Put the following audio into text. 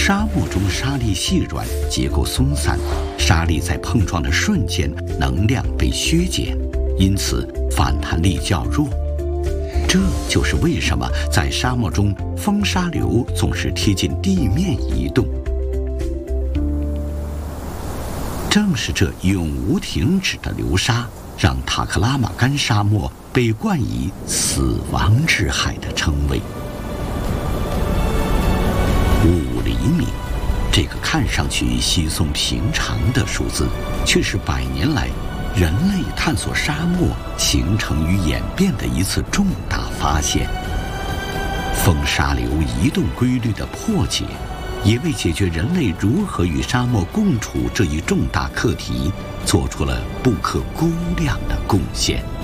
沙漠中沙粒细软，结构松散，沙粒在碰撞的瞬间能量被削减，因此反弹力较弱。这就是为什么在沙漠中风沙流总是贴近地面移动。正是这永无停止的流沙，让塔克拉玛干沙漠被冠以“死亡之海”的称谓。5厘米，这个看上去稀松平常的数字，却是100年来人类探索沙漠形成与演变的一次重大发现。风沙流移动规律的破解，也为解决人类如何与沙漠共处这一重大课题做出了不可估量的贡献。